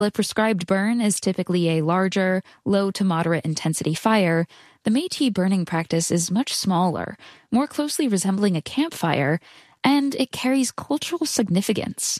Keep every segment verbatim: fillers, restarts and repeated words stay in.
A prescribed burn is typically a larger, low to moderate intensity fire. The Métis burning practice is much smaller, more closely resembling a campfire, and it carries cultural significance.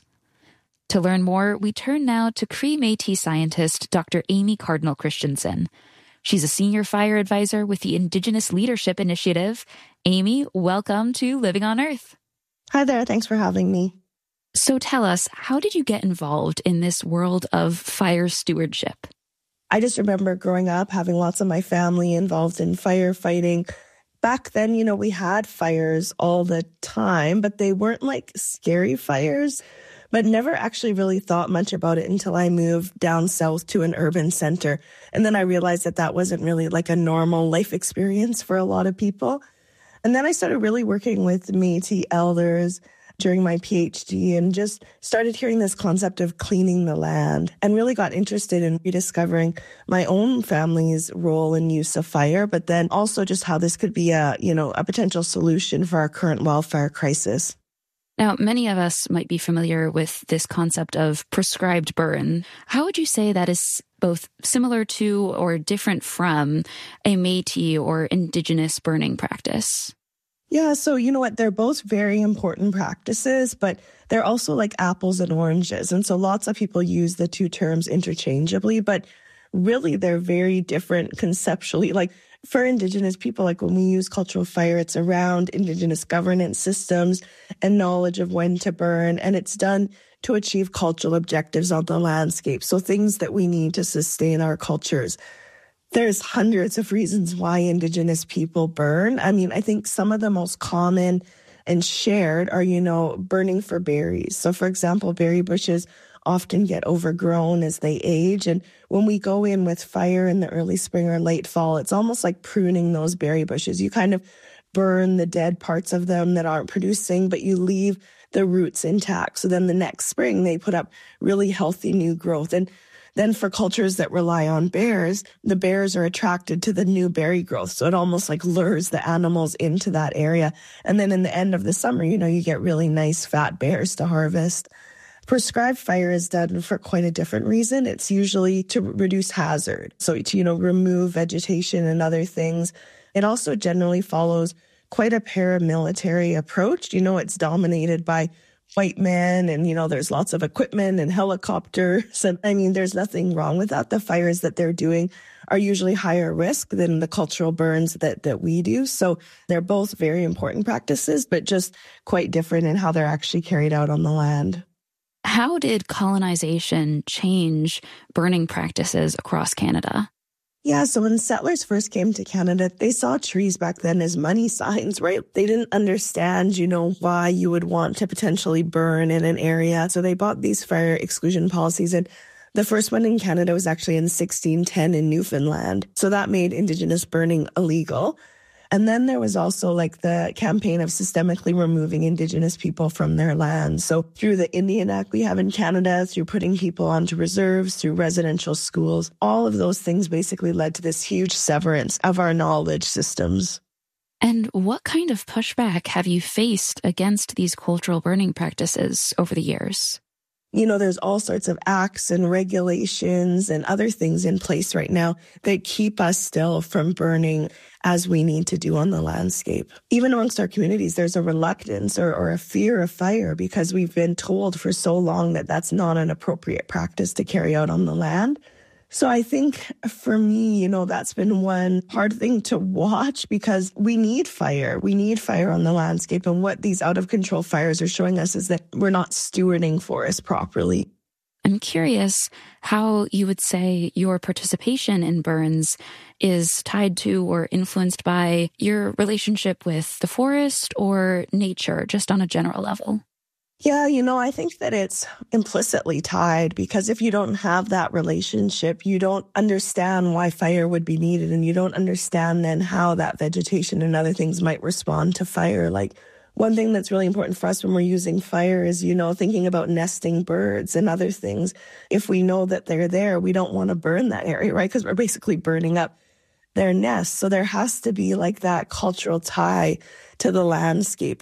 To learn more, we turn now to Cree Métis scientist Doctor Amy Cardinal Christensen. She's a senior fire advisor with the Indigenous Leadership Initiative. Amy, welcome to Living on Earth. Hi there, thanks for having me. So tell us, how did you get involved in this world of fire stewardship? I just remember growing up, having lots of my family involved in firefighting. Back then, you know, we had fires all the time, but they weren't like scary fires, but never actually really thought much about it until I moved down south to an urban center. And then I realized that that wasn't really like a normal life experience for a lot of people. And then I started really working with Métis elders during my PhD and just started hearing this concept of cleaning the land and really got interested in rediscovering my own family's role in use of fire, but then also just how this could be a, you know, a potential solution for our current wildfire crisis. Now, many of us might be familiar with this concept of prescribed burn. How would you say that is both similar to or different from a Métis or Indigenous burning practice? Yeah, so you know what? They're both very important practices, but they're also like apples and oranges. And so lots of people use the two terms interchangeably, but really they're very different conceptually. Like for Indigenous people, like when we use cultural fire, it's around Indigenous governance systems and knowledge of when to burn, and it's done to achieve cultural objectives on the landscape. So things that we need to sustain our cultures. There's hundreds of reasons why Indigenous people burn. I mean, I think some of the most common and shared are, you know, burning for berries. So, for example, berry bushes often get overgrown as they age. And when we go in with fire in the early spring or late fall, it's almost like pruning those berry bushes. You kind of burn the dead parts of them that aren't producing, but you leave the roots intact. So then the next spring, they put up really healthy new growth. And then for cultures that rely on bears, the bears are attracted to the new berry growth. So it almost like lures the animals into that area. And then in the end of the summer, you know, you get really nice fat bears to harvest. Prescribed fire is done for quite a different reason. It's usually to reduce hazard. So to, you know, remove vegetation and other things. It also generally follows quite a paramilitary approach. You know, it's dominated by white men and, you know, there's lots of equipment and helicopters. And I mean, there's nothing wrong with that. The fires that they're doing are usually higher risk than the cultural burns that, that we do. So they're both very important practices, but just quite different in how they're actually carried out on the land. How did colonization change burning practices across Canada? Yeah, so when settlers first came to Canada, they saw trees back then as money signs, right? They didn't understand, you know, why you would want to potentially burn in an area. So they bought these fire exclusion policies. And the first one in Canada was actually in sixteen ten in Newfoundland. So that made Indigenous burning illegal. And then there was also like the campaign of systemically removing Indigenous people from their land. So through the Indian Act we have in Canada, through putting people onto reserves, through residential schools, all of those things basically led to this huge severance of our knowledge systems. And what kind of pushback have you faced against these cultural burning practices over the years? You know, there's all sorts of acts and regulations and other things in place right now that keep us still from burning as we need to do on the landscape. Even amongst our communities, there's a reluctance or, or a fear of fire because we've been told for so long that that's not an appropriate practice to carry out on the land. So I think for me, you know, that's been one hard thing to watch because we need fire. We need fire on the landscape. And what these out of control fires are showing us is that we're not stewarding forests properly. I'm curious how you would say your participation in burns is tied to or influenced by your relationship with the forest or nature, just on a general level. Yeah, you know, I think that it's implicitly tied because if you don't have that relationship, you don't understand why fire would be needed and you don't understand then how that vegetation and other things might respond to fire. Like one thing that's really important for us when we're using fire is, you know, thinking about nesting birds and other things. If we know that they're there, we don't want to burn that area, right? Because we're basically burning up their nests. So there has to be like that cultural tie to the landscape.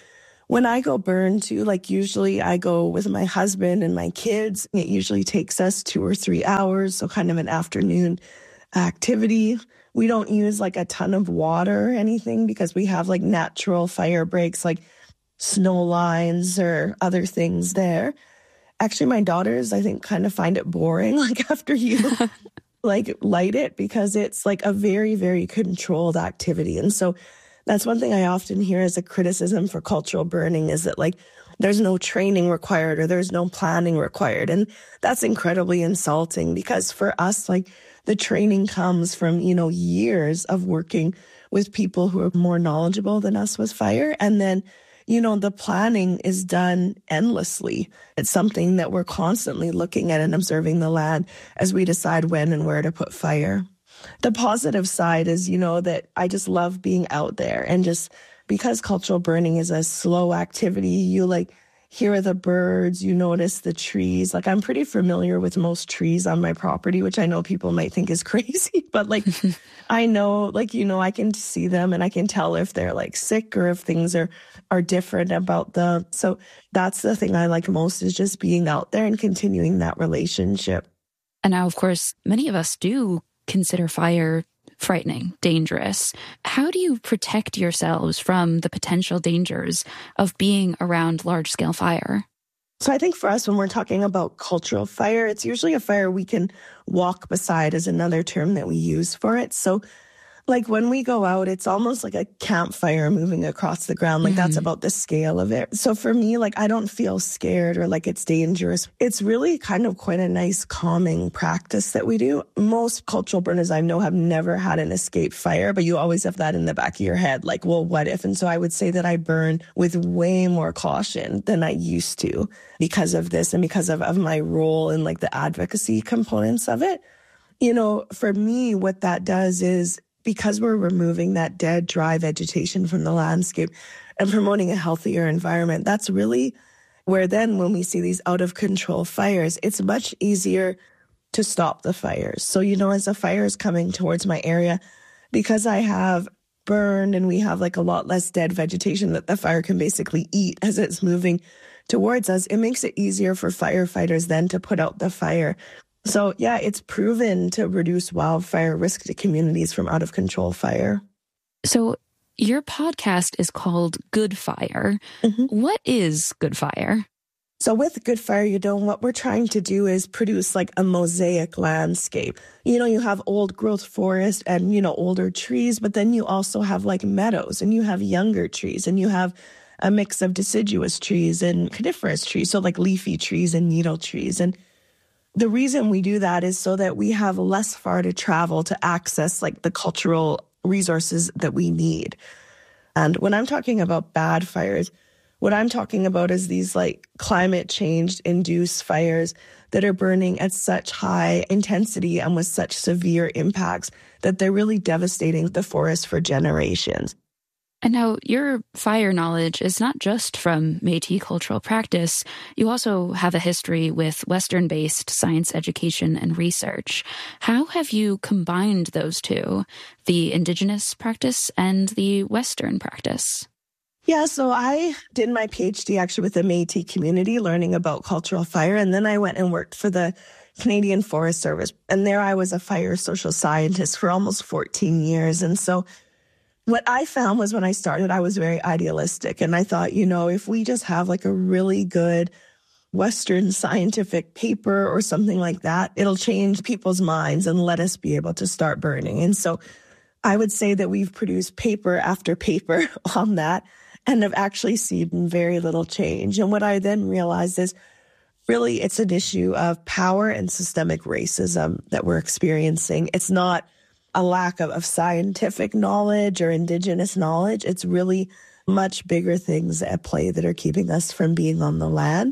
When I go burn too, like usually I go with my husband and my kids. It usually takes us two or three hours. So kind of an afternoon activity. We don't use like a ton of water or anything because we have like natural fire breaks, like snow lines or other things there. Actually, my daughters, I think, kind of find it boring, like after you like light it, because it's like a very, very controlled activity. And so that's one thing I often hear as a criticism for cultural burning is that like there's no training required or there's no planning required. And that's incredibly insulting because for us, like the training comes from, you know, years of working with people who are more knowledgeable than us with fire. And then, you know, the planning is done endlessly. It's something that we're constantly looking at and observing the land as we decide when and where to put fire. The positive side is, you know, that I just love being out there and just because cultural burning is a slow activity, you like hear the birds, you notice the trees. Like I'm pretty familiar with most trees on my property, which I know people might think is crazy, but like I know, like, you know, I can see them and I can tell if they're like sick or if things are, are different about them. So that's the thing I like most is just being out there and continuing that relationship. And now, of course, many of us do consider fire frightening, dangerous. How do you protect yourselves from the potential dangers of being around large-scale fire? So I think for us, when we're talking about cultural fire, it's usually a fire we can walk beside is another term that we use for it. So like when we go out, it's almost like a campfire moving across the ground. Like mm-hmm. that's about the scale of it. So for me, like I don't feel scared or like it's dangerous. It's really kind of quite a nice calming practice that we do. Most cultural burners I know have never had an escape fire, but you always have that in the back of your head. Like, well, what if? And so I would say that I burn with way more caution than I used to because of this and because of, of my role in like the advocacy components of it. You know, for me, what that does is because we're removing that dead, dry vegetation from the landscape and promoting a healthier environment, that's really where then when we see these out of control fires, it's much easier to stop the fires. So, you know, as a fire is coming towards my area, because I have burned and we have like a lot less dead vegetation that the fire can basically eat as it's moving towards us, it makes it easier for firefighters then to put out the fire. So, yeah, it's proven to reduce wildfire risk to communities from out of control fire. So your podcast is called Good Fire. Mm-hmm. What is Good Fire? So with Good Fire, you know, what we're trying to do is produce like a mosaic landscape. You know, you have old growth forest and, you know, older trees, but then you also have like meadows and you have younger trees and you have a mix of deciduous trees and coniferous trees. So like leafy trees and needle trees. And the reason we do that is so that we have less far to travel to access like the cultural resources that we need. And when I'm talking about bad fires, what I'm talking about is these like climate change induced fires that are burning at such high intensity and with such severe impacts that they're really devastating the forest for generations. And now your fire knowledge is not just from Métis cultural practice. You also have a history with Western-based science education and research. How have you combined those two, the Indigenous practice and the Western practice? Yeah, so I did my PhD actually with the Métis community, learning about cultural fire. And then I went and worked for the Canadian Forest Service. And there I was a fire social scientist for almost fourteen years. And so what I found was when I started, I was very idealistic. And I thought, you know, if we just have like a really good Western scientific paper or something like that, it'll change people's minds and let us be able to start burning. And so I would say that we've produced paper after paper on that and have actually seen very little change. And what I then realized is really it's an issue of power and systemic racism that we're experiencing. It's not a lack of, of scientific knowledge or Indigenous knowledge. It's really much bigger things at play that are keeping us from being on the land.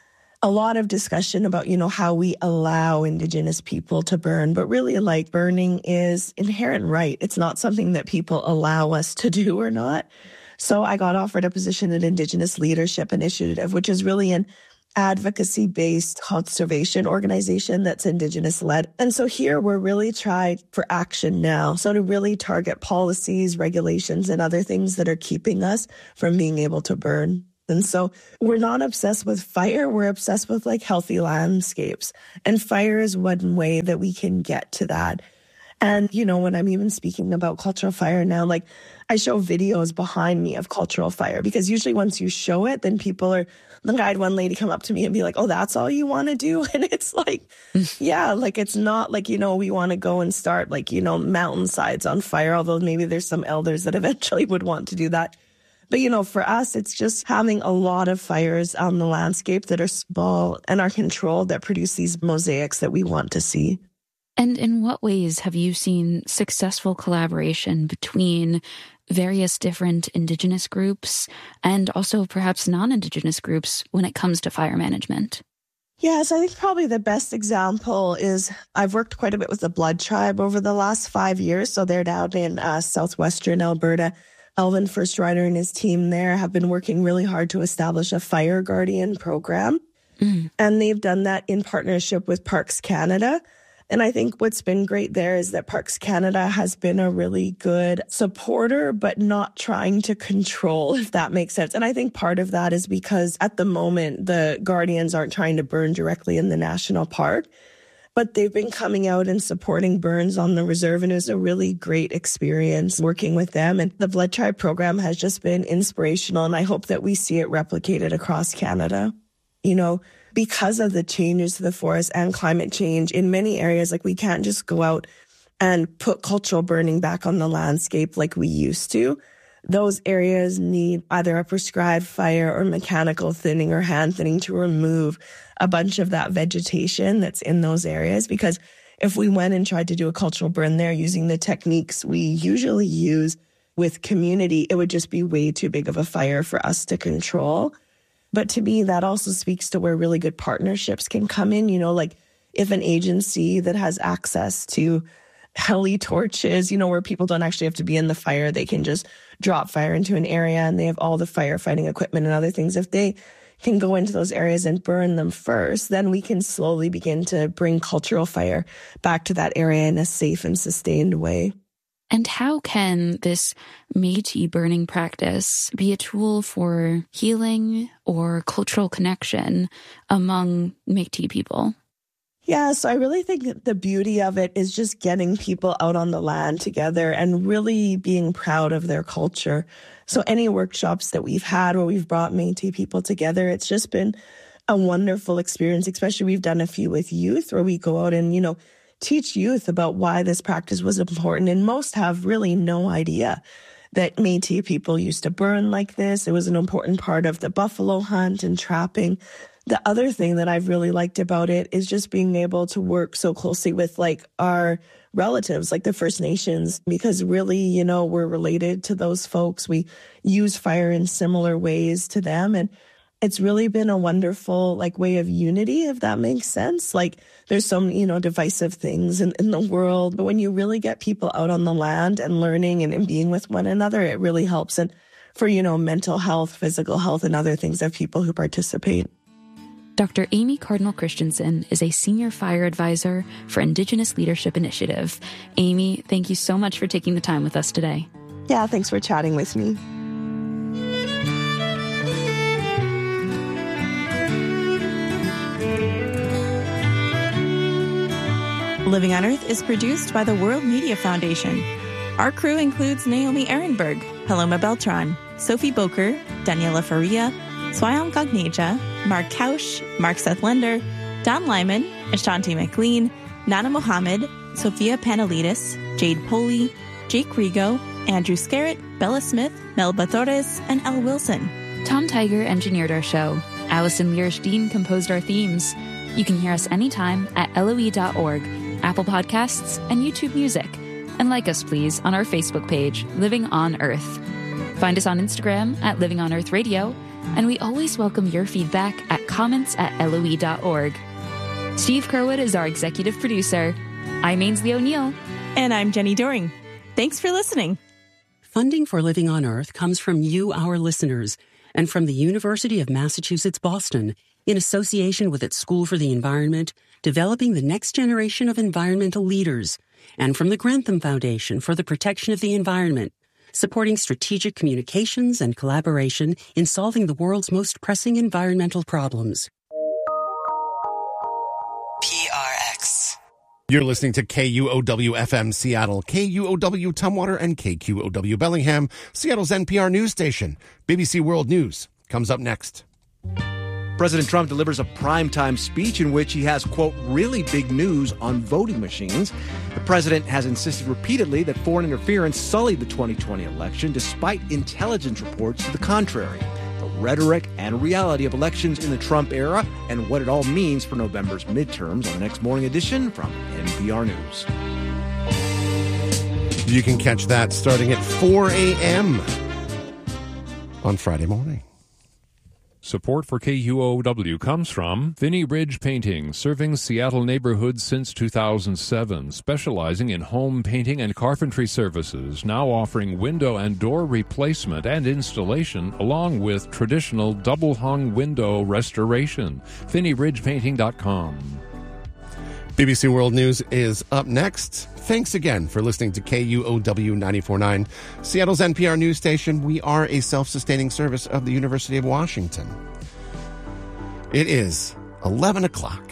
A lot of discussion about, you know, how we allow Indigenous people to burn, but really like burning is inherent right. It's not something that people allow us to do or not. So I got offered a position at Indigenous Leadership Initiative, which is really an advocacy-based conservation organization that's Indigenous-led. And so here we're really trying for action now. So to really target policies, regulations, and other things that are keeping us from being able to burn And so we're not obsessed with fire. We're obsessed with like healthy landscapes. And fire is one way that we can get to that. And, you know, when I'm even speaking about cultural fire now, like I show videos behind me of cultural fire, because usually once you show it, then people are, like I had one lady come up to me and be like, oh, that's all you want to do? And it's like, yeah, like it's not like, you know, we want to go and start like, you know, mountainsides on fire, although maybe there's some elders that eventually would want to do that. But, you know, for us, it's just having a lot of fires on the landscape that are small and are controlled that produce these mosaics that we want to see. And in what ways have you seen successful collaboration between various different Indigenous groups and also perhaps non-Indigenous groups when it comes to fire management? Yes, I think probably the best example is I've worked quite a bit with the Blood Tribe over the last five years. So they're down in uh, southwestern Alberta. Elvin First Rider and his team there have been working really hard to establish a fire guardian program. Mm. And they've done that in partnership with Parks Canada. And I think what's been great there is that Parks Canada has been a really good supporter, but not trying to control, if that makes sense. And I think part of that is because at the moment, the Guardians aren't trying to burn directly in the national park, but they've been coming out and supporting burns on the reserve. And it was a really great experience working with them. And the Blood Tribe program has just been inspirational. And I hope that we see it replicated across Canada. You know, because of the changes to the forest and climate change in many areas, like we can't just go out and put cultural burning back on the landscape like we used to. Those areas need either a prescribed fire or mechanical thinning or hand thinning to remove a bunch of that vegetation that's in those areas. Because if we went and tried to do a cultural burn there using the techniques we usually use with community, it would just be way too big of a fire for us to control. But to me, that also speaks to where really good partnerships can come in. You know, like if an agency that has access to heli torches, you know, where people don't actually have to be in the fire, they can just drop fire into an area and they have all the firefighting equipment and other things. If they can go into those areas and burn them first, then we can slowly begin to bring cultural fire back to that area in a safe and sustained way. And how can this Métis burning practice be a tool for healing or cultural connection among Métis people? Yeah, so I really think that the beauty of it is just getting people out on the land together and really being proud of their culture. So any workshops that we've had where we've brought Métis people together, it's just been a wonderful experience, especially we've done a few with youth where we go out and, you know, teach youth about why this practice was important. And most have really no idea that Métis people used to burn like this. It was an important part of the buffalo hunt and trapping. The other thing that I've really liked about it is just being able to work so closely with like our relatives, like the First Nations, because really, you know, we're related to those folks. We use fire in similar ways to them. And it's really been a wonderful like way of unity, if that makes sense. Like there's so many, you know, divisive things in, in the world. But when you really get people out on the land and learning and, and being with one another, it really helps. And for, you know, mental health, physical health, and other things of people who participate. Doctor Amy Cardinal Christensen is a senior fire advisor for Indigenous Leadership Initiative. Amy, thank you so much for taking the time with us today. Yeah, thanks for chatting with me. Living on Earth is produced by the World Media Foundation. Our crew includes Naomi Ehrenberg, Paloma Beltran, Sophie Boker, Daniela Faria, Swayam Gagneja, Mark Kausch, Mark Seth Lender, Don Lyman, Ashanti McLean, Nana Mohammed, Sophia Panelidis, Jade Poley, Jake Rigo, Andrew Scarrett, Bella Smith, Melba Torres, and Elle Wilson. Tom Tiger engineered our show. Allison Lierstein composed our themes. You can hear us anytime at L O E dot org, Apple Podcasts, and YouTube Music. And like us, please, on our Facebook page, Living on Earth. Find us on Instagram at Living on Earth Radio, and we always welcome your feedback at comments at L O E dot org. Steve Kerwood is our executive producer. I'm Ainsley O'Neill. And I'm Jenny Doring. Thanks for listening. Funding for Living on Earth comes from you, our listeners, and from the University of Massachusetts Boston, in association with its School for the Environment, developing the next generation of environmental leaders, and from the Grantham Foundation for the Protection of the Environment. supporting strategic communications and collaboration in solving the world's most pressing environmental problems. P R X. You're listening to K U O W F M Seattle, K U O W Tumwater, and K Q O W Bellingham, Seattle's N P R news station. B B C World News comes up next. President Trump delivers a primetime speech in which he has, quote, really big news on voting machines. The president has insisted repeatedly that foreign interference sullied the twenty twenty election, despite intelligence reports to the contrary. The rhetoric and reality of elections in the Trump era and what it all means for November's midterms on the next morning edition from N P R News. You can catch that starting at four a.m. on Friday morning. Support for K U O W comes from Finney Ridge Painting, serving Seattle neighborhoods since two thousand seven, specializing in home painting and carpentry services, now offering window and door replacement and installation, along with traditional double-hung window restoration. finney ridge painting dot com. B B C World News is up next. Thanks again for listening to K U O W ninety-four point nine, Seattle's N P R news station. We are a self-sustaining service of the University of Washington. It is eleven o'clock.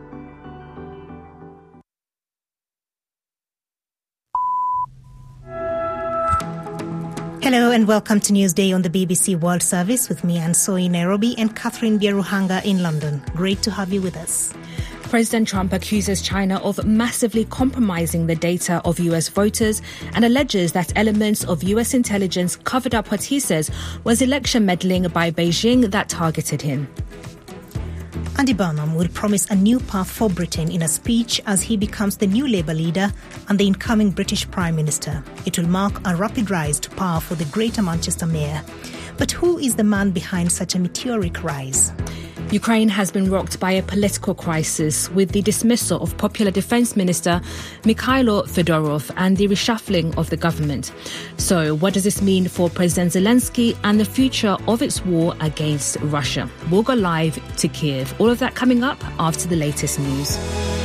Hello and welcome to Newsday on the B B C World Service with me, Anne Soy in Nairobi, and Catherine Bieruhanga in London. Great to have you with us. President Trump accuses China of massively compromising the data of U S voters and alleges that elements of U S intelligence covered up what he says was election meddling by Beijing that targeted him. Andy Burnham will promise a new path for Britain in a speech as he becomes the new Labour leader and the incoming British Prime Minister. It will mark a rapid rise to power for the Greater Manchester Mayor. But who is the man behind such a meteoric rise? Ukraine has been rocked by a political crisis with the dismissal of Popular Defense Minister Mikhailo Fedorov and the reshuffling of the government. So what does this mean for President Zelensky and the future of its war against Russia? We'll go live to Kiev. All of that coming up after the latest news.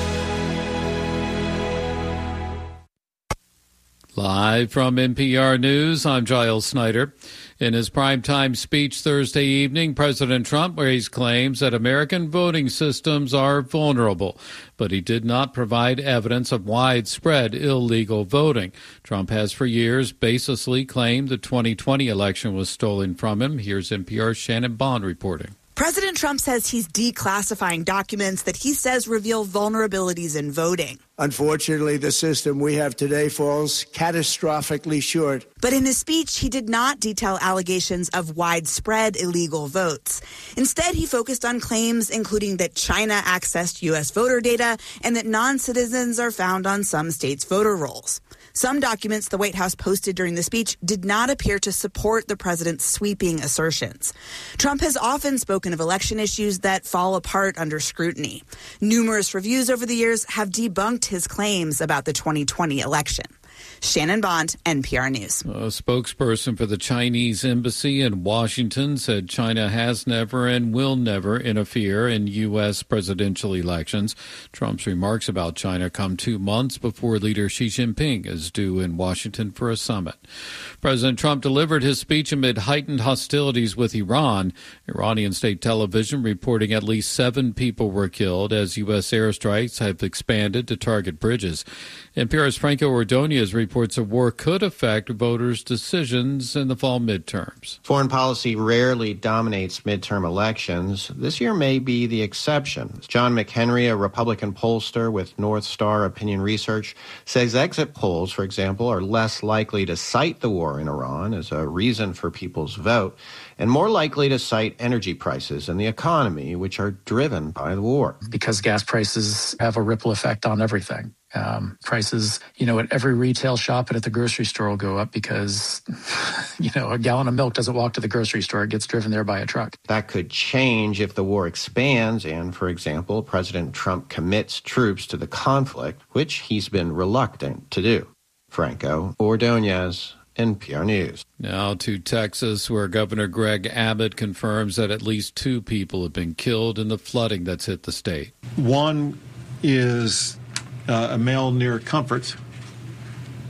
Live from N P R News, I'm Giles Snyder. In his primetime speech Thursday evening, President Trump raised claims that American voting systems are vulnerable, but he did not provide evidence of widespread illegal voting. Trump has for years baselessly claimed the twenty twenty election was stolen from him. Here's N P R's Shannon Bond reporting. President Trump says he's declassifying documents that he says reveal vulnerabilities in voting. Unfortunately, the system we have today falls catastrophically short. But in his speech, he did not detail allegations of widespread illegal votes. Instead, he focused on claims including that China accessed U S voter data and that non-citizens are found on some states' voter rolls. Some documents the White House posted during the speech did not appear to support the president's sweeping assertions. Trump has often spoken of election issues that fall apart under scrutiny. Numerous reviews over the years have debunked his claims about the twenty twenty election. Shannon Bond, N P R News. A spokesperson for the Chinese embassy in Washington said China has never and will never interfere in U S presidential elections. Trump's remarks about China come two months before leader Xi Jinping is due in Washington for a summit. President Trump delivered his speech amid heightened hostilities with Iran. Iranian state television reporting at least seven people were killed as U S airstrikes have expanded to target bridges. N P R's Franco Ordonez reports a war could affect voters' decisions in the fall midterms. Foreign policy rarely dominates midterm elections. This year may be the exception. John McHenry, a Republican pollster with North Star Opinion Research, says exit polls, for example, are less likely to cite the war in Iran as a reason for people's vote and more likely to cite energy prices and the economy, which are driven by the war. Because gas prices have a ripple effect on everything. Um, prices, you know, at every retail shop and at the grocery store will go up because, you know, a gallon of milk doesn't walk to the grocery store. It gets driven there by a truck. That could change if the war expands and, for example, President Trump commits troops to the conflict, which he's been reluctant to do. Franco Ordonez, N P R News. Now to Texas, where Governor Greg Abbott confirms that at least two people have been killed in the flooding that's hit the state. One is Uh, a male near Comfort,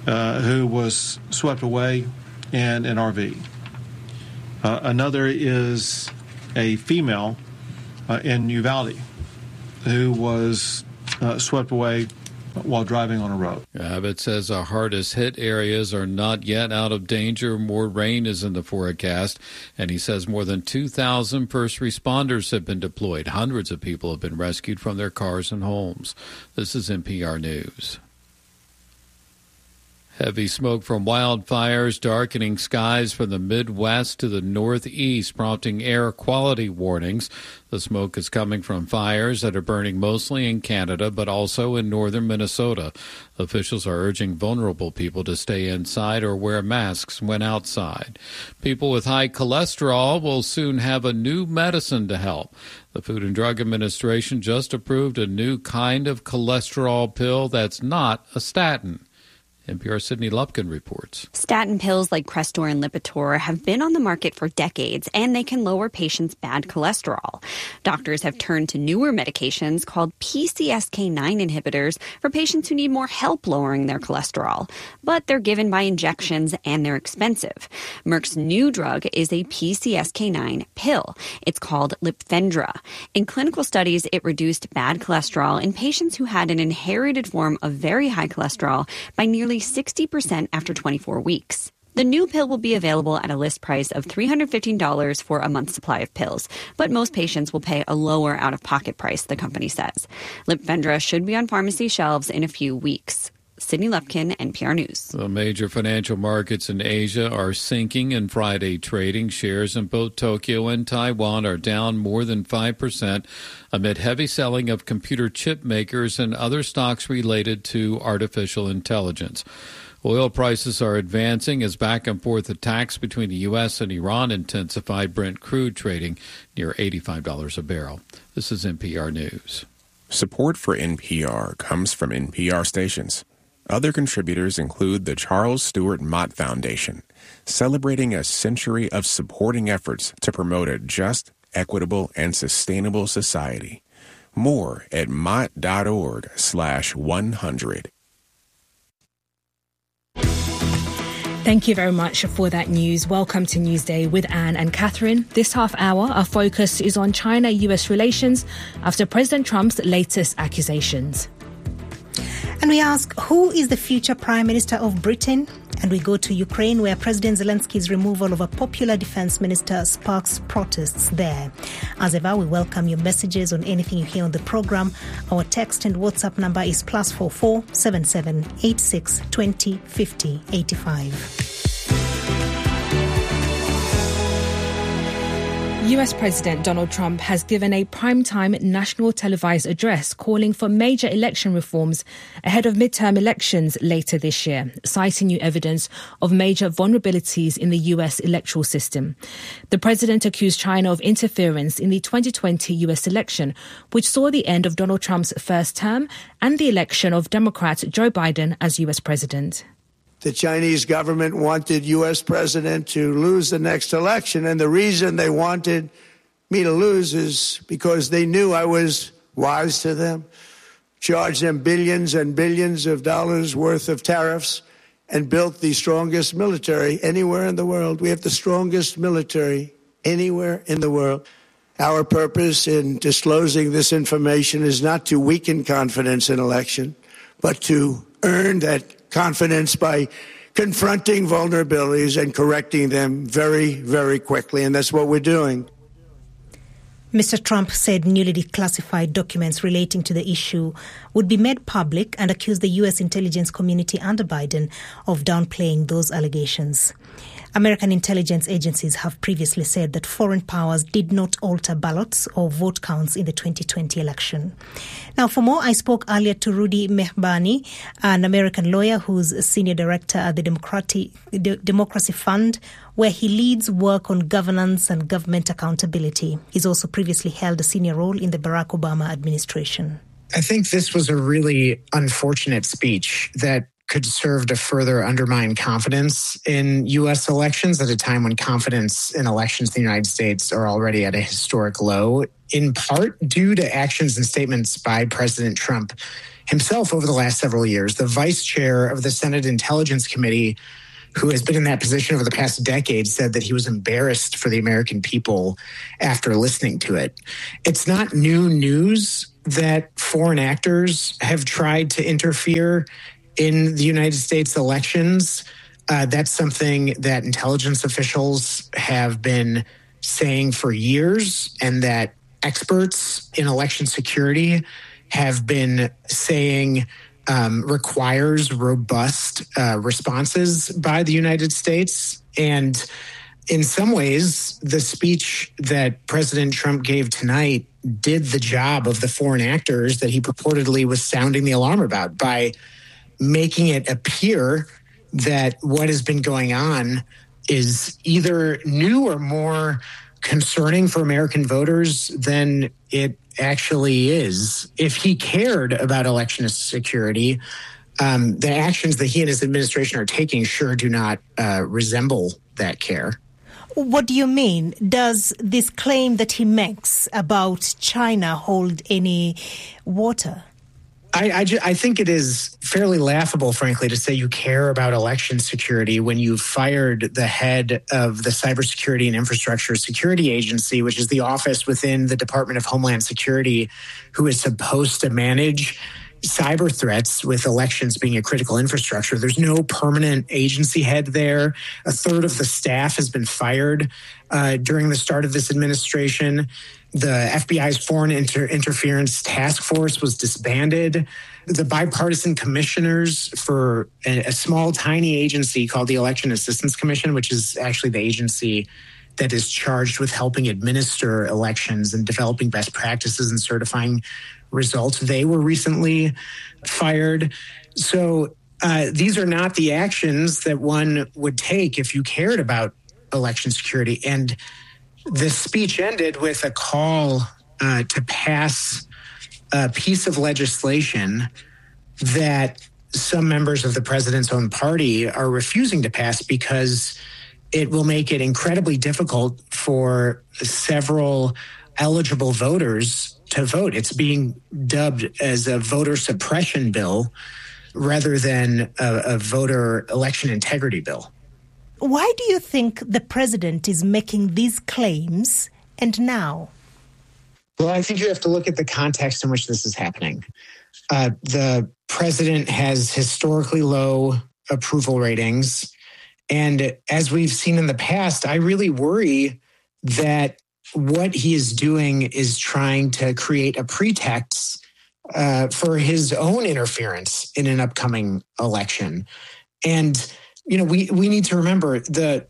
uh, who was swept away in an R V. Uh, another is a female uh, in Uvalde who was uh, swept away while driving on a road. Abbott says the hardest hit areas are not yet out of danger. More rain is in the forecast, and he says more than two thousand first responders have been deployed. Hundreds of people have been rescued from their cars and homes. This is N P R News. Heavy smoke from wildfires darkening skies from the Midwest to the Northeast, prompting air quality warnings. The smoke is coming from fires that are burning mostly in Canada, but also in northern Minnesota. Officials are urging vulnerable people to stay inside or wear masks when outside. People with high cholesterol will soon have a new medicine to help. The Food and Drug Administration just approved a new kind of cholesterol pill that's not a statin. N P R's Sydney Lupkin reports. Statin pills like Crestor and Lipitor have been on the market for decades, and they can lower patients' bad cholesterol. Doctors have turned to newer medications called P C S K nine inhibitors for patients who need more help lowering their cholesterol. But they're given by injections, and they're expensive. Merck's new drug is a P C S K nine pill. It's called Lipfendra. In clinical studies, it reduced bad cholesterol in patients who had an inherited form of very high cholesterol by nearly sixty percent after twenty-four weeks. The new pill will be available at a list price of three hundred fifteen dollars for a month's supply of pills, but most patients will pay a lower out-of-pocket price, the company says. Lipfendra should be on pharmacy shelves in a few weeks. Sydney Lupkin, N P R News. The major financial markets in Asia are sinking in Friday trading. Shares in both Tokyo and Taiwan are down more than five percent amid heavy selling of computer chip makers and other stocks related to artificial intelligence. Oil prices are advancing as back and forth attacks between the U S and Iran intensify. Brent crude trading near eighty-five dollars a barrel. This is N P R News. Support for N P R comes from N P R stations. Other contributors include the Charles Stewart Mott Foundation, celebrating a century of supporting efforts to promote a just, equitable, and sustainable society. More at mott.org slash 100. Thank you very much for that news. Welcome to Newsday with Anne and Catherine. This half hour, our focus is on China-U S relations after President Trump's latest accusations. And we ask, who is the future Prime Minister of Britain? And we go to Ukraine, where President Zelensky's removal of a popular defense minister sparks protests there. As ever, we welcome your messages on anything you hear on the program. Our text and WhatsApp number is plus four four seven seven eight six twenty fifty eighty-five. U S President Donald Trump has given a primetime national televised address calling for major election reforms ahead of midterm elections later this year, citing new evidence of major vulnerabilities in the U S electoral system. The president accused China of interference in the twenty twenty U S election, which saw the end of Donald Trump's first term and the election of Democrat Joe Biden as U S president. The Chinese government wanted U S president to lose the next election, and the reason they wanted me to lose is because they knew I was wise to them, charged them billions and billions of dollars worth of tariffs, and built the strongest military anywhere in the world. We have the strongest military anywhere in the world. Our purpose in disclosing this information is not to weaken confidence in election, but to earn that confidence by confronting vulnerabilities and correcting them very, very quickly. And that's what we're doing. Mister Trump said newly declassified documents relating to the issue would be made public and accused the U S intelligence community under Biden of downplaying those allegations. American intelligence agencies have previously said that foreign powers did not alter ballots or vote counts in the twenty twenty election. Now, for more, I spoke earlier to Rudy Mehbani, an American lawyer who's a senior director at the Democratic, De- Democracy Fund, where he leads work on governance and government accountability. He's also previously held a senior role in the Barack Obama administration. I think this was a really unfortunate speech that could serve to further undermine confidence in U S elections at a time when confidence in elections in the United States are already at a historic low, in part due to actions and statements by President Trump himself over the last several years. The vice chair of the Senate Intelligence Committee, who has been in that position over the past decade, said that he was embarrassed for the American people after listening to it. It's not new news that foreign actors have tried to interfere in the United States elections. Uh, that's something that intelligence officials have been saying for years, and that experts in election security have been saying um, requires robust uh, responses by the United States. And in some ways, the speech that President Trump gave tonight did the job of the foreign actors that he purportedly was sounding the alarm about by making it appear that what has been going on is either new or more concerning for American voters than it actually is. If he cared about election security, um, the actions that he and his administration are taking sure do not uh, resemble that care. What do you mean? Does this claim that he makes about China hold any water? I, I, ju- I think it is fairly laughable, frankly, to say you care about election security when you fired the head of the Cybersecurity and Infrastructure Security Agency, which is the office within the Department of Homeland Security, who is supposed to manage cyber threats with elections being a critical infrastructure. There's no permanent agency head there. A third of the staff has been fired uh, during the start of this administration. The F B I's Foreign Inter- Interference Task Force was disbanded. The bipartisan commissioners for a, a small, tiny agency called the Election Assistance Commission, which is actually the agency that is charged with helping administer elections and developing best practices and certifying results, they were recently fired. So uh, these are not the actions that one would take if you cared about election security. And the speech ended with a call uh, to pass a piece of legislation that some members of the president's own party are refusing to pass because it will make it incredibly difficult for several eligible voters to vote. It's being dubbed as a voter suppression bill rather than a, a voter election integrity bill. Why do you think the president is making these claims and now? Well, I think you have to look at the context in which this is happening. Uh, the president has historically low approval ratings. And as we've seen in the past, I really worry that what he is doing is trying to create a pretext uh, for his own interference in an upcoming election. And, you know, we, we need to remember the,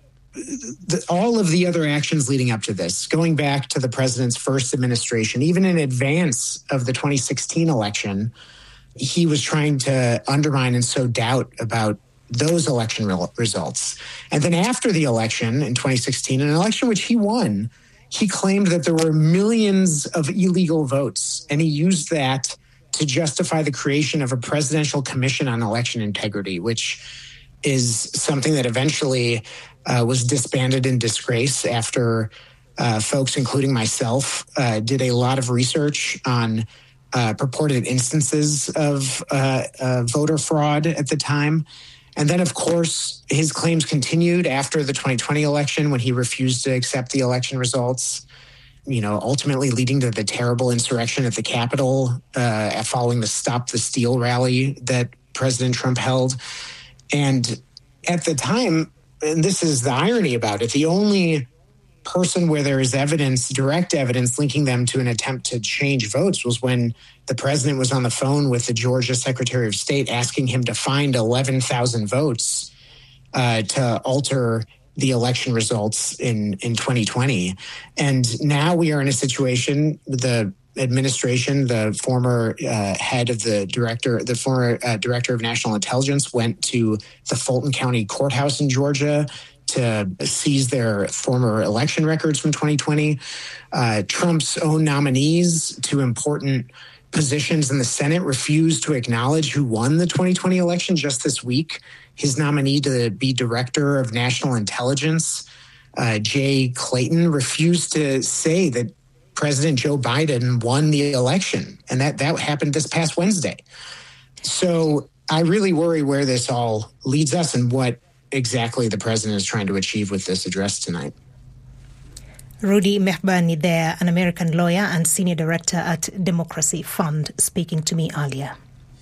the all of the other actions leading up to this, going back to the president's first administration, even in advance of the twenty sixteen election, he was trying to undermine and sow doubt about those election re- results. And then after the election in twenty sixteen, an election which he won, he claimed that there were millions of illegal votes, and he used that to justify the creation of a presidential commission on election integrity, which is something that eventually uh, was disbanded in disgrace after uh, folks, including myself, uh, did a lot of research on uh, purported instances of uh, uh, voter fraud at the time. And then, of course, his claims continued after the twenty twenty election when he refused to accept the election results, you know, ultimately leading to the terrible insurrection at the Capitol uh, following the Stop the Steal rally that President Trump held. And at the time, and this is the irony about it, the only person where there is evidence, direct evidence linking them to an attempt to change votes was when the president was on the phone with the Georgia Secretary of State asking him to find eleven thousand votes uh, to alter the election results in, in twenty twenty. And now we are in a situation, the administration, the former uh, head of the director, the former uh, director of national intelligence went to the Fulton County Courthouse in Georgia to seize their former election records from twenty twenty. Uh, Trump's own nominees to important positions in the Senate refused to acknowledge who won the twenty twenty election just this week. His nominee to be director of national intelligence, uh, Jay Clayton, refused to say that President Joe Biden won the election, and that, that happened this past Wednesday. So I really worry where this all leads us and what exactly the president is trying to achieve with this address tonight. Rudy Mehbani there, an American lawyer and senior director at Democracy Fund, speaking to me earlier.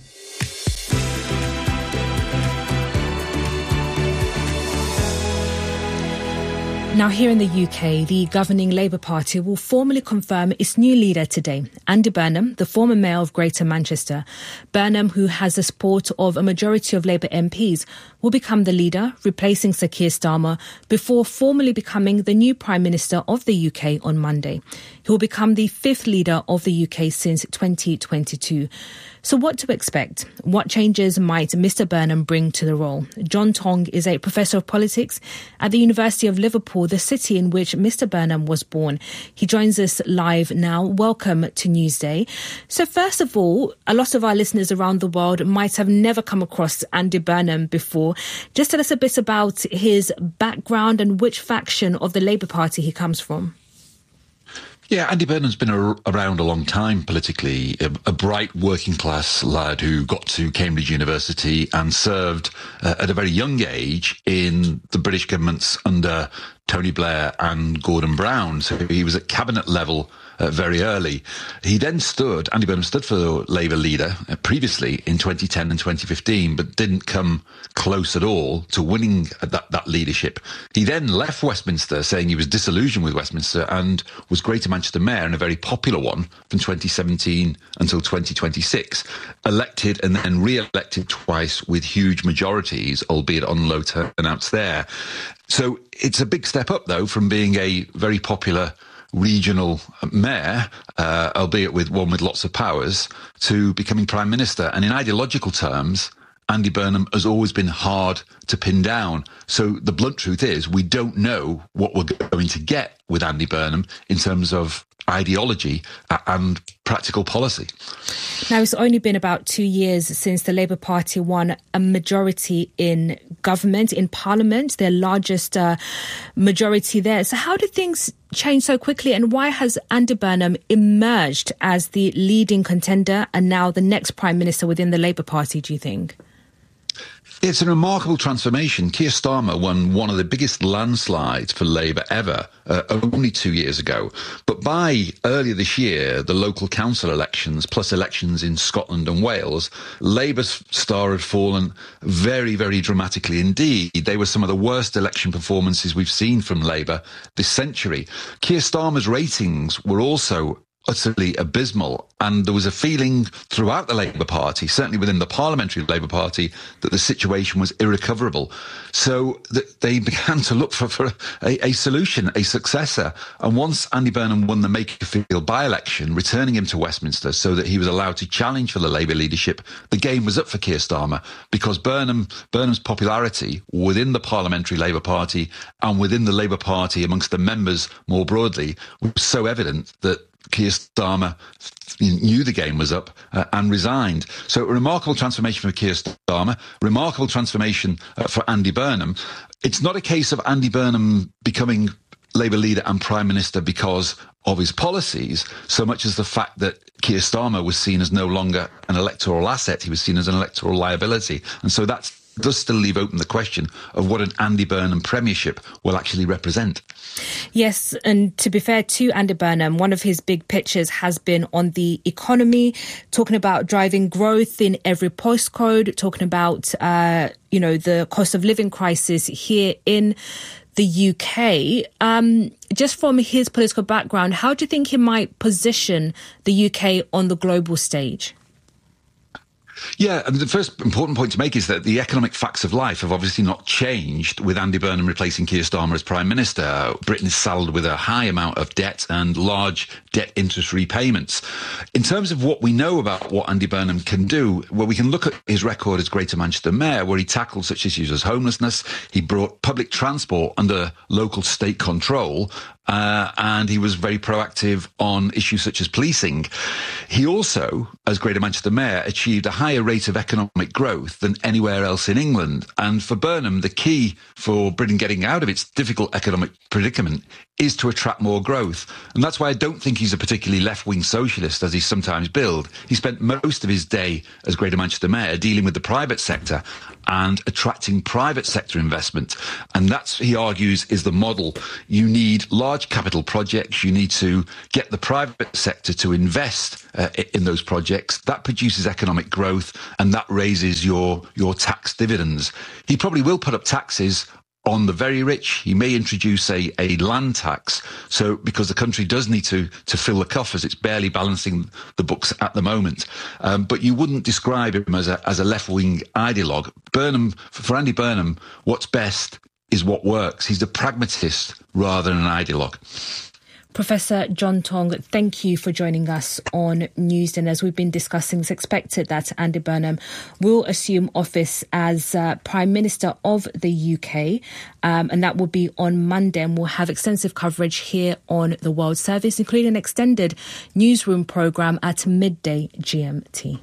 Now, here in the U K, the governing Labour Party will formally confirm its new leader today, Andy Burnham, the former mayor of Greater Manchester. Burnham, who has the support of a majority of Labour M Ps, will become the leader, replacing Sir Keir Starmer, before formally becoming the new Prime Minister of the U K on Monday. He will become the fifth leader of the U K since twenty twenty-two. So what to expect? What changes might Mister Burnham bring to the role? John Tong is a professor of politics at the University of Liverpool, the city in which Mister Burnham was born. He joins us live now. Welcome to Newsday. So first of all, a lot of our listeners around the world might have never come across Andy Burnham before. Just tell us a bit about his background and which faction of the Labour Party he comes from. Yeah, Andy Burnham's been a, around a long time politically, a, a bright working class lad who got to Cambridge University and served uh, at a very young age in the British governments under Tony Blair and Gordon Brown. So he was at cabinet level uh, very early. He then stood, Andy Burnham stood for Labour leader uh, previously in twenty ten and twenty fifteen, but didn't come close at all to winning that, that leadership. He then left Westminster saying he was disillusioned with Westminster and was Greater Manchester mayor, and a very popular one, from twenty seventeen until twenty twenty-six, elected and then re-elected twice with huge majorities, albeit on low turnouts there. So it's a big step up, though, from being a very popular regional mayor, uh, albeit with one with lots of powers, to becoming Prime Minister. And in ideological terms, Andy Burnham has always been hard to pin down. So the blunt truth is we don't know what we're going to get with Andy Burnham in terms of ideology and practical policy. Now, it's only been about two years since the Labour Party won a majority in government, in Parliament, their largest uh, majority there. So how did things change so quickly, and why has Andy Burnham emerged as the leading contender and now the next Prime Minister within the Labour Party, do you think? It's a remarkable transformation. Keir Starmer won one of the biggest landslides for Labour ever, uh, only two years ago. But by earlier this year, the local council elections, plus elections in Scotland and Wales, Labour's star had fallen very, very dramatically indeed. They were some of the worst election performances we've seen from Labour this century. Keir Starmer's ratings were also utterly abysmal, and there was a feeling throughout the Labour Party, certainly within the Parliamentary Labour Party, that the situation was irrecoverable. So th- they began to look for, for a, a solution, a successor. And once Andy Burnham won the Makerfield by-election, returning him to Westminster so that he was allowed to challenge for the Labour leadership, the game was up for Keir Starmer, because Burnham Burnham's popularity within the Parliamentary Labour Party and within the Labour Party amongst the members more broadly was so evident that Keir Starmer knew the game was up uh, and resigned. So a remarkable transformation for Keir Starmer, remarkable transformation uh, for Andy Burnham. It's not a case of Andy Burnham becoming Labour leader and Prime Minister because of his policies, so much as the fact that Keir Starmer was seen as no longer an electoral asset. He was seen as an electoral liability. And so that does still leave open the question of what an Andy Burnham premiership will actually represent. Yes, and to be fair to Andy Burnham, one of his big pitches has been on the economy, talking about driving growth in every postcode, talking about, uh, you know, the cost of living crisis here in the U K. Um, just from his political background, how do you think he might position the U K on the global stage? Yeah, and the first important point to make is that the economic facts of life have obviously not changed with Andy Burnham replacing Keir Starmer as Prime Minister. Britain is saddled with a high amount of debt and large debt interest repayments. In terms of what we know about what Andy Burnham can do, well, we can look at his record as Greater Manchester Mayor, where he tackled such issues as homelessness. He brought public transport under local state control, Uh, and he was very proactive on issues such as policing. He also, as Greater Manchester Mayor, achieved a higher rate of economic growth than anywhere else in England. And for Burnham, the key for Britain getting out of its difficult economic predicament is to attract more growth. And that's why I don't think he's a particularly left-wing socialist, as he's sometimes billed. He spent most of his day as Greater Manchester Mayor dealing with the private sector and attracting private sector investment. And that's, he argues, is the model. You need large capital projects. You need to get the private sector to invest uh, in those projects. That produces economic growth, and that raises your, your tax dividends. He probably will put up taxes on the very rich. He may introduce a, a land tax. So because the country does need to, to fill the coffers, it's barely balancing the books at the moment. Um, but you wouldn't describe him as a, as a left-wing ideologue. Burnham, for Andy Burnham, what's best is what works. He's a pragmatist rather than an ideologue. Professor John Tong, thank you for joining us on Newsday. As we've been discussing, it's expected that Andy Burnham will assume office as uh, Prime Minister of the U K, um, and that will be on Monday. And we'll have extensive coverage here on the World Service, including an extended newsroom programme at midday G M T.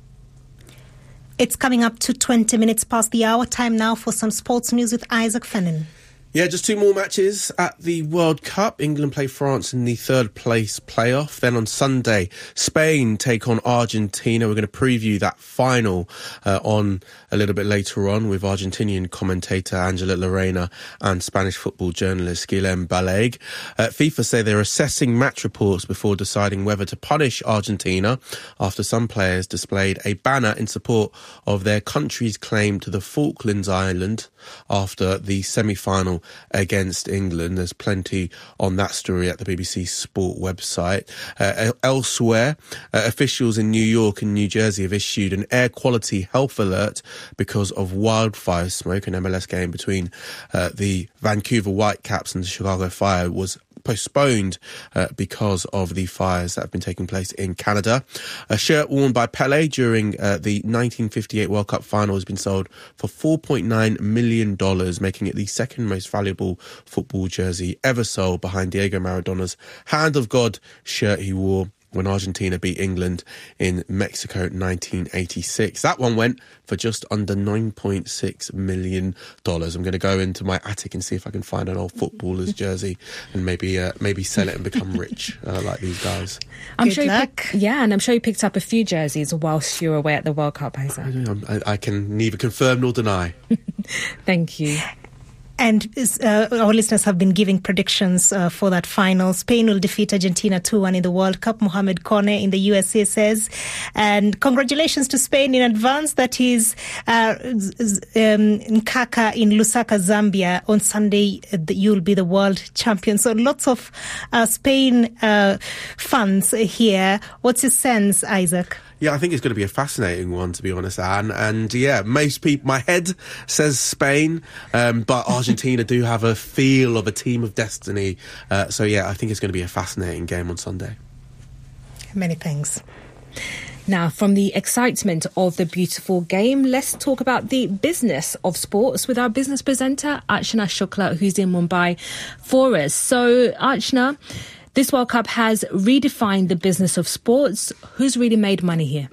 It's coming up to twenty minutes past the hour. Time now for some sports news with Isaac Fennin. Yeah, just two more matches at the World Cup. England play France in the third place playoff. Then on Sunday, Spain take on Argentina. We're going to preview that final uh, on a little bit later on with Argentinian commentator Angela Lorena and Spanish football journalist Guilhem Baleg. Uh, FIFA say they're assessing match reports before deciding whether to punish Argentina after some players displayed a banner in support of their country's claim to the Falklands Island after the semi-final against England. There's plenty on that story at the B B C Sport website. Uh, elsewhere, uh, officials in New York and New Jersey have issued an air quality health alert because of wildfire smoke. An M L S game between uh, the Vancouver Whitecaps and the Chicago Fire was postponed uh, because of the fires that have been taking place in Canada. A shirt worn by Pelé during uh, the nineteen fifty-eight World Cup final has been sold for four point nine million dollars, making it the second most valuable football jersey ever sold, behind Diego Maradona's Hand of God shirt he wore when Argentina beat England in Mexico nineteen eighty-six. That one went for just under nine point six million dollars. I'm going to go into my attic and see if I can find an old footballer's jersey and maybe uh, maybe sell it and become rich uh, like these guys. I'm Good sure luck. You pick, yeah, and I'm sure you picked up a few jerseys whilst you were away at the World Cup, Isaac. I, I can neither confirm nor deny. Thank you. And uh, our listeners have been giving predictions uh, for that final. Spain will defeat Argentina two one in the World Cup, Mohamed Kone in the U S A says. And congratulations to Spain in advance. That is uh, um, Nkaka in Lusaka, Zambia. On Sunday, you'll be the world champion. So lots of uh, Spain uh, fans here. What's your sense, Isaac? Yeah, I think it's going to be a fascinating one, to be honest, Anne. And yeah, most people, my head says Spain, um, but Argentina do have a feel of a team of destiny. Uh, so yeah, I think it's going to be a fascinating game on Sunday. Many thanks. Now, from the excitement of the beautiful game, let's talk about the business of sports with our business presenter, Archana Shukla, who's in Mumbai for us. So, Archana, this World Cup has redefined the business of sports. Who's really made money here?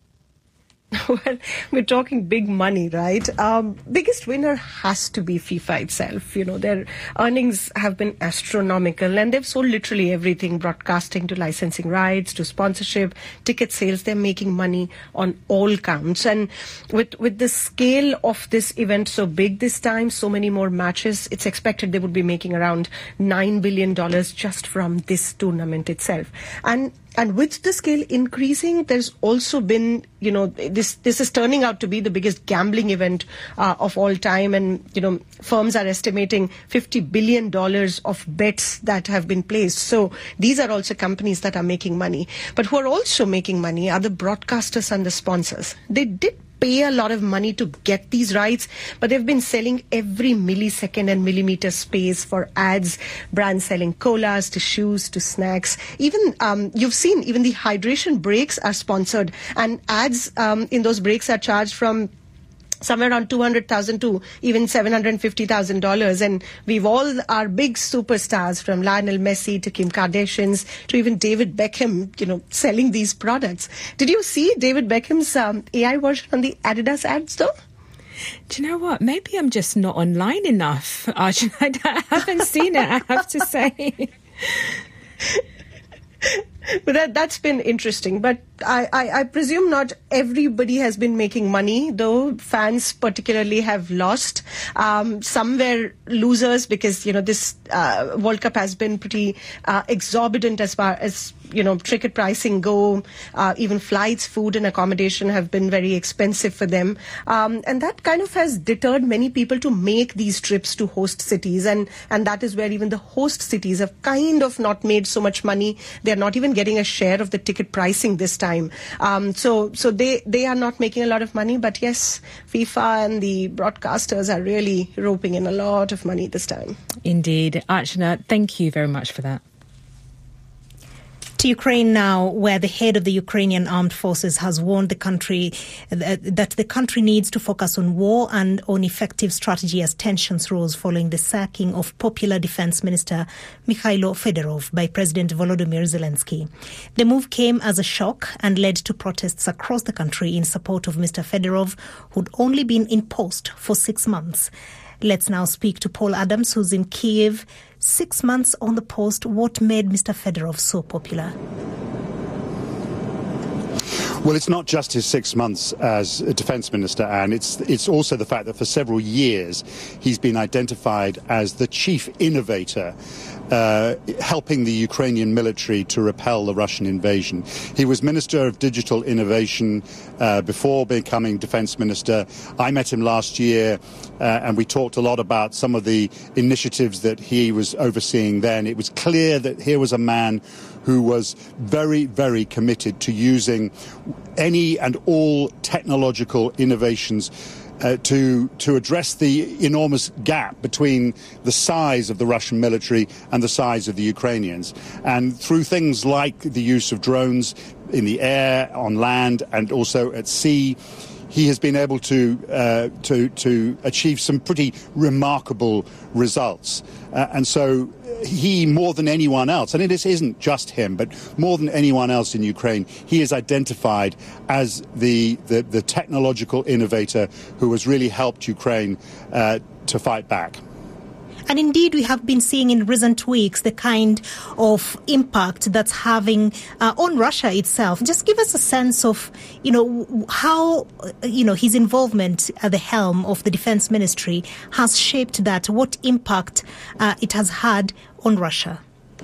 Well, we're talking big money, right? Um, biggest winner has to be FIFA itself. You know, their earnings have been astronomical and they've sold literally everything, broadcasting to licensing rights to sponsorship, ticket sales. They're making money on all counts. And with, with the scale of this event so big this time, so many more matches, it's expected they would be making around nine billion dollars just from this tournament itself. And And with the scale increasing, there's also been, you know, this this is turning out to be the biggest gambling event uh, of all time. And, you know, firms are estimating fifty billion dollars of bets that have been placed. So these are also companies that are making money. But who are also making money are the broadcasters and the sponsors. They did pay a lot of money to get these rights, but they've been selling every millisecond and millimeter space for ads, brands selling colas to shoes to snacks. Even um, you've seen even the hydration breaks are sponsored, and ads um, in those breaks are charged from somewhere around two hundred thousand to even seven hundred fifty thousand dollars. And we've all our big superstars from Lionel Messi to Kim Kardashians to even David Beckham, you know, selling these products. Did you see David Beckham's um, A I version on the Adidas ads though? Do you know what? Maybe I'm just not online enough, Arjun. I haven't seen it, I have to say. But that, that's been interesting. But I, I, I presume not everybody has been making money, though fans particularly have lost. Um, some were losers because, you know, this uh, World Cup has been pretty uh, exorbitant as far as, you know, ticket pricing go. Uh, even flights, food and accommodation have been very expensive for them. Um, and that kind of has deterred many people to make these trips to host cities. And, and that is where even the host cities have kind of not made so much money. They're not even getting a share of the ticket pricing this time. Um, so so they, they are not making a lot of money. But yes, FIFA and the broadcasters are really roping in a lot of money this time. Indeed. Archana, thank you very much for that. To Ukraine now, where the head of the Ukrainian armed forces has warned the country uh, that the country needs to focus on war and on effective strategy as tensions rose following the sacking of popular defense minister Mikhailo Fedorov by President Volodymyr Zelensky. The move came as a shock and led to protests across the country in support of Mister Fedorov, who'd only been in post for six months. Let's now speak to Paul Adams, who's in Kiev. Six months on the post, what made Mister Fedorov so popular? Well, it's not just his six months as a defense minister, Anne. It's, it's also the fact that for several years he's been identified as the chief innovator Uh, helping the Ukrainian military to repel the Russian invasion. He was Minister of Digital Innovation uh, before becoming Defense Minister. I met him last year uh, and we talked a lot about some of the initiatives that he was overseeing then. It was clear that here was a man who was very, very committed to using any and all technological innovations Uh, to to address the enormous gap between the size of the Russian military and the size of the Ukrainians. And through things like the use of drones in the air, on land, and also at sea, he has been able to uh, to to achieve some pretty remarkable results. Uh, and so he, more than anyone else, and it isn't just him, but more than anyone else in Ukraine, he is identified as the, the, the technological innovator who has really helped Ukraine uh, to fight back. And indeed, we have been seeing in recent weeks the kind of impact that's having uh, on Russia itself. Just give us a sense of, you know, how, you know, his involvement at the helm of the defense ministry has shaped that, what impact uh, it has had on Russia.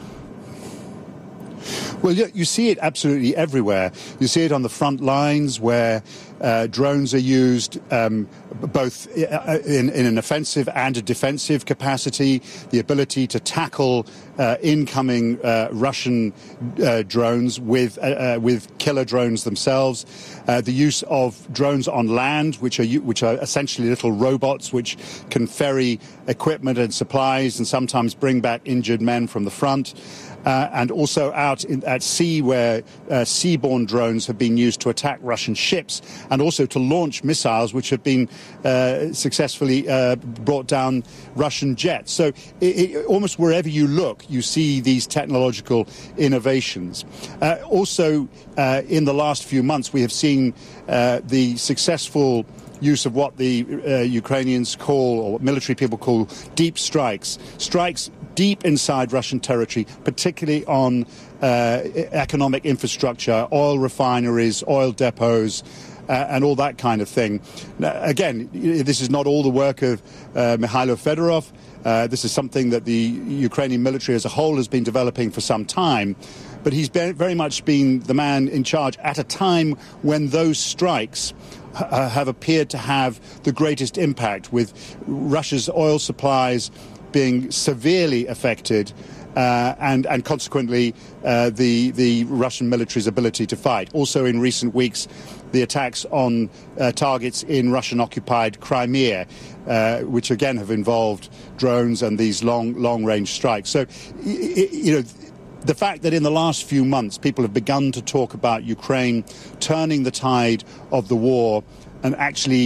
Well, you see it absolutely everywhere. You see it on the front lines where uh, drones are used um, both in, in an offensive and a defensive capacity, the ability to tackle uh, incoming uh, Russian uh, drones with, uh, uh, with killer drones themselves, uh, the use of drones on land, which are, which are essentially little robots which can ferry equipment and supplies and sometimes bring back injured men from the front. Uh, and also out in, at sea where uh, seaborne drones have been used to attack Russian ships and also to launch missiles which have been uh, successfully uh, brought down Russian jets. So it, it, almost wherever you look, you see these technological innovations. Uh, also, uh, in the last few months, we have seen uh, the successful use of what the uh, Ukrainians call, or what military people call, deep strikes. Strikes deep inside Russian territory, particularly on uh, economic infrastructure, oil refineries, oil depots, uh, and all that kind of thing. Now, again, this is not all the work of uh, Mikhailo Fedorov. Uh, this is something that the Ukrainian military as a whole has been developing for some time. But he's been, very much been the man in charge at a time when those strikes uh, have appeared to have the greatest impact, with Russia's oil supplies being severely affected uh, and, and consequently uh, the, the Russian military's ability to fight. Also in recent weeks, the attacks on uh, targets in Russian-occupied Crimea, uh, which again have involved drones and these long, long-range strikes. So, you know, the fact that in the last few months people have begun to talk about Ukraine turning the tide of the war and actually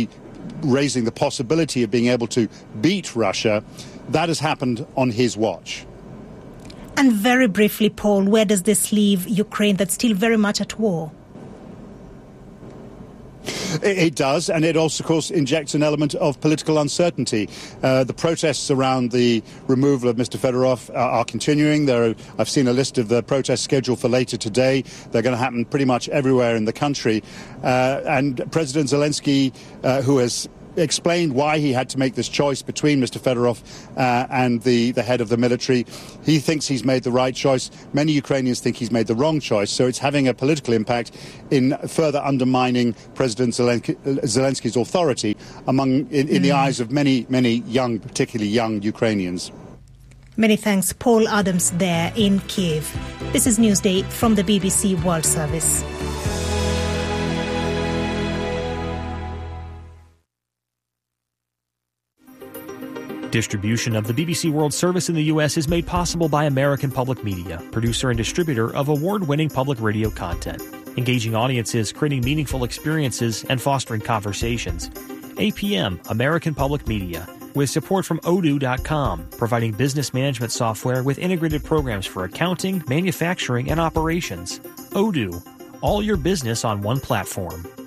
raising the possibility of being able to beat Russia, that has happened on his watch. And very briefly, Paul, where does this leave Ukraine that's still very much at war? It does, and it also, of course, injects an element of political uncertainty. Uh, the protests around the removal of Mister Fedorov are, are continuing. There are, I've seen a list of the protests scheduled for later today. They're going to happen pretty much everywhere in the country. Uh, and President Zelensky, uh, who has explained why he had to make this choice between Mister Fedorov uh, and the, the head of the military. He thinks he's made the right choice. Many Ukrainians think he's made the wrong choice. So it's having a political impact in further undermining President Zelensky, Zelensky's authority among in, in mm. the eyes of many, many young, particularly young Ukrainians. Many thanks, Paul Adams there in Kyiv. This is Newsday from the B B C World Service. Distribution of the B B C World Service in the U S is made possible by American Public Media, producer and distributor of award-winning public radio content, engaging audiences, creating meaningful experiences, and fostering conversations. A P M, American Public Media, with support from odoo dot com, providing business management software with integrated programs for accounting, manufacturing, and operations. Odoo, all your business on one platform.